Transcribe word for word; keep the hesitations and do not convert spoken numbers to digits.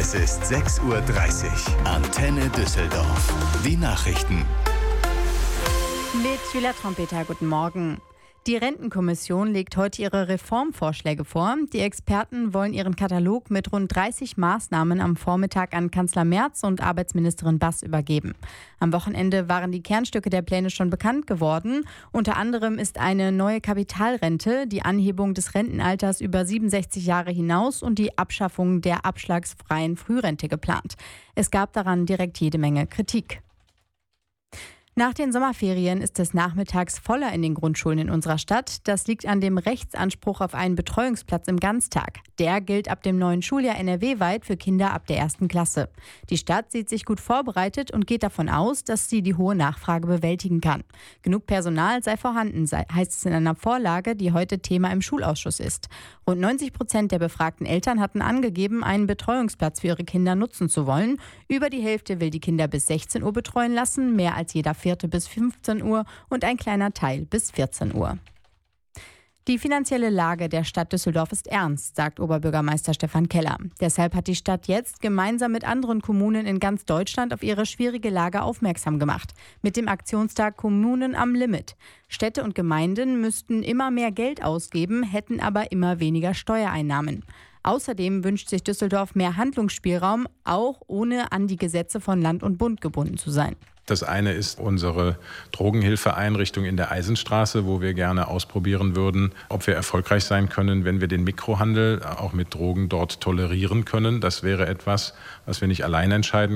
Es ist sechs Uhr dreißig. Antenne Düsseldorf. Die Nachrichten. Mit Julia Trompeter, guten Morgen. Die Rentenkommission legt heute ihre Reformvorschläge vor. Die Experten wollen ihren Katalog mit rund dreißig Maßnahmen am Vormittag an Kanzler Merz und Arbeitsministerin Bass übergeben. Am Wochenende waren die Kernstücke der Pläne schon bekannt geworden. Unter anderem ist eine neue Kapitalrente, die Anhebung des Rentenalters über siebenundsechzig Jahre hinaus und die Abschaffung der abschlagsfreien Frührente geplant. Es gab daran direkt jede Menge Kritik. Nach den Sommerferien ist es nachmittags voller in den Grundschulen in unserer Stadt. Das liegt an dem Rechtsanspruch auf einen Betreuungsplatz im Ganztag. Der gilt ab dem neuen Schuljahr N R W-weit für Kinder ab der ersten Klasse. Die Stadt sieht sich gut vorbereitet und geht davon aus, dass sie die hohe Nachfrage bewältigen kann. Genug Personal sei vorhanden, sei, heißt es in einer Vorlage, die heute Thema im Schulausschuss ist. Rund neunzig Prozent der befragten Eltern hatten angegeben, einen Betreuungsplatz für ihre Kinder nutzen zu wollen. Über die Hälfte will die Kinder bis sechzehn Uhr betreuen lassen, mehr als jeder vierte bis fünfzehn Uhr und ein kleiner Teil bis vierzehn Uhr. Die finanzielle Lage der Stadt Düsseldorf ist ernst, sagt Oberbürgermeister Stefan Keller. Deshalb hat die Stadt jetzt gemeinsam mit anderen Kommunen in ganz Deutschland auf ihre schwierige Lage aufmerksam gemacht. Mit dem Aktionstag Kommunen am Limit. Städte und Gemeinden müssten immer mehr Geld ausgeben, hätten aber immer weniger Steuereinnahmen. Außerdem wünscht sich Düsseldorf mehr Handlungsspielraum, auch ohne an die Gesetze von Land und Bund gebunden zu sein. Das eine ist unsere Drogenhilfeeinrichtung in der Eisenstraße, wo wir gerne ausprobieren würden, ob wir erfolgreich sein können, wenn wir den Mikrohandel auch mit Drogen dort tolerieren können. Das wäre etwas, was wir nicht allein entscheiden